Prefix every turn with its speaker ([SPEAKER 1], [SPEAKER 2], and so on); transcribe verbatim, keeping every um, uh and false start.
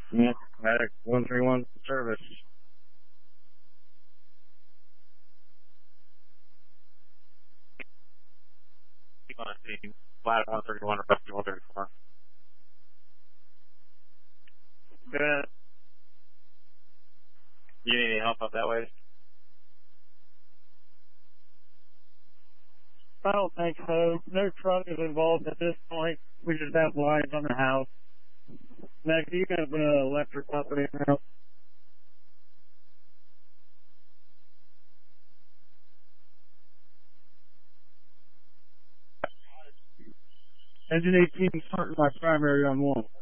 [SPEAKER 1] Yeah, Medic one three one service. Keep on seeing flat one thirty-one or one thirty-four. Good. You need any help up that way? I don't think so. No truck is involved at this point. We just have lines on the house. Next, you got an electric company in the house. Engine eighteen starting my primary on one.